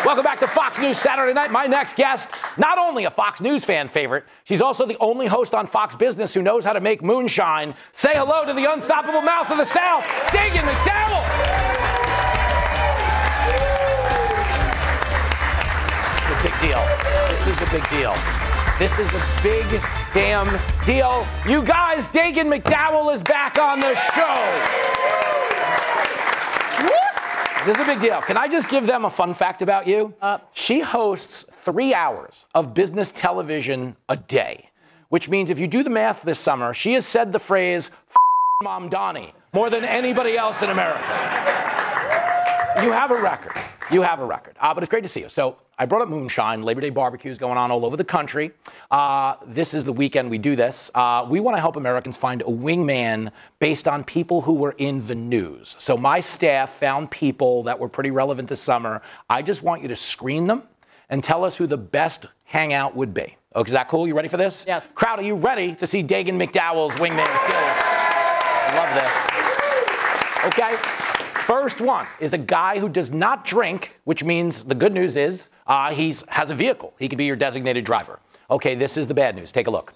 Welcome back to Fox News Saturday Night. My next guest, not only a Fox News fan favorite, she's also the only host on Fox Business who knows how to make moonshine. Say hello to the unstoppable mouth of the South, Dagen McDowell. It's a big deal. This is a big deal. This is a big damn deal. You guys, Dagen McDowell is back on the show. This is a big deal. Can I just give them a fun fact about you? She hosts 3 hours of business television a day, which means if you do the math this summer, she has said the phrase, Mom Donnie, more than anybody else in America. You have a record. You have a record. But it's great to see you. So I brought up moonshine. Labor Day barbecues going on all over the country. This is the weekend we do this. We want to help Americans find a wingman based on people who were in the news. So my staff found people that were pretty relevant this summer. I just want you to screen them and tell us who the best hangout would be. Okay, is that cool? You ready for this? Yes. Crowd, are you ready to see Dagen McDowell's wingman skills? I love this. Okay. First one is a guy who does not drink, which means the good news is he has a vehicle. He can be your designated driver. Okay, this is the bad news. Take a look.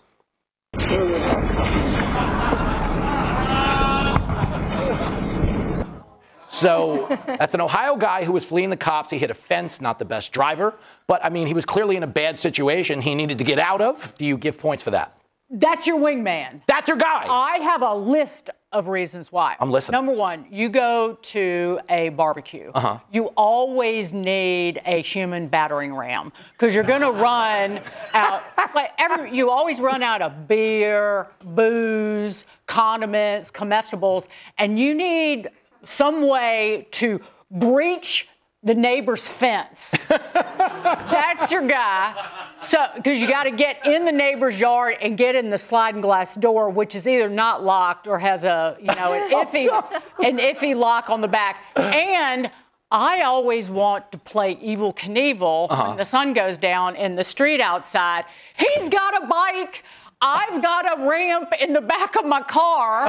So that's an Ohio guy who was fleeing the cops. He hit a fence, not the best driver. But, I mean, he was clearly in a bad situation he needed to get out of. Do you give points for that? That's your wingman. That's your guy. I have a list of reasons why. I'm listening. Number one, you go to a barbecue. You always need a human battering ram because you're going to run out. You always run out of beer, booze, condiments, comestibles, and you need some way to breach the neighbor's fence. That's your guy. So, because you got to get in the neighbor's yard and get in the sliding glass door, which is either not locked or has a, an iffy lock on the back. And I always want to play Evel Knievel when the sun goes down in the street outside. He's got a bike. I've got a ramp in the back of my car.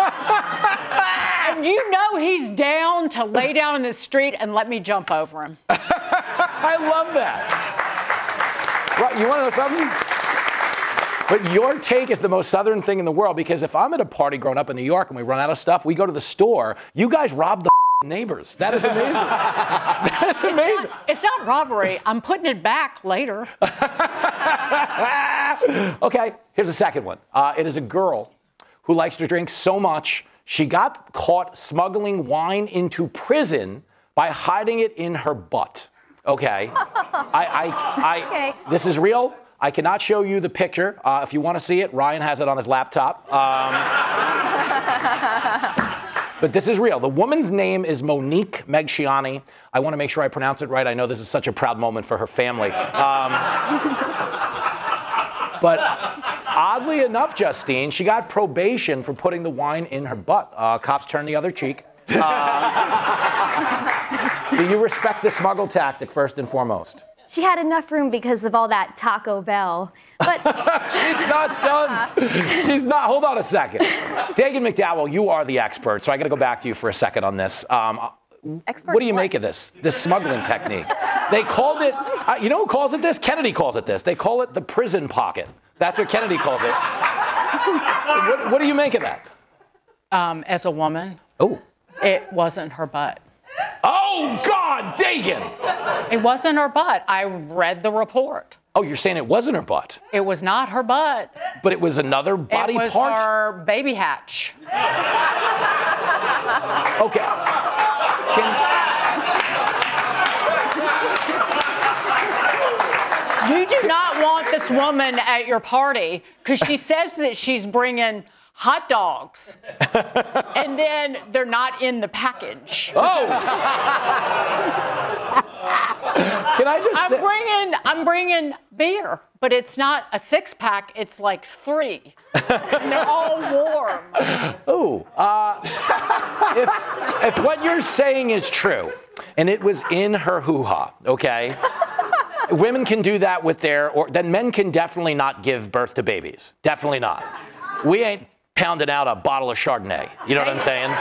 And you know he's down to lay down in the street and let me jump over him. I love that. Right, you want to know something? But your take is the most Southern thing in the world, because if I'm at a party growing up in New York and we run out of stuff, we go to the store. You guys rob the neighbors. That is amazing. That is amazing. It's not robbery. I'm putting it back later. Okay, here's the second one. It is a girl who likes to drink so much, she got caught smuggling wine into prison by hiding it in her butt. Okay. Okay. This is real. I cannot show you the picture. If you want to see it, Ryan has it on his laptop. But this is real. The woman's name is Monique Megciani. I want to make sure I pronounce it right. I know this is such a proud moment for her family. But oddly enough, Justine, she got probation for putting the wine in her butt. Cops turned the other cheek. Do you respect the smuggle tactic first and foremost? She had enough room because of all that Taco Bell. But she's not done. She's not. Hold on a second. Dagen McDowell, you are the expert, so I got to go back to you for a second on this. expert what do you make of this smuggling technique? They called it, you know who calls it this? Kennedy calls it this. They call it the prison pocket. That's what Kennedy calls it. What do you make of that? As a woman, it wasn't her butt. Oh, God, Dagen! It wasn't her butt. I read the report. Oh, you're saying it wasn't her butt? It was not her butt. But it was another body part? It was her baby hatch. Okay. You do not want this woman at your party because she says that she's bringing hot dogs, and then they're not in the package. Oh! Can I just say? I'm bringing beer, but it's not a 6-pack. It's like 3, and they're all warm. Ooh. If what you're saying is true, and it was in her hoo-ha, okay? Women can do that with then men can definitely not give birth to babies. Definitely not. We ain't pounding out a bottle of Chardonnay. You know what I'm saying?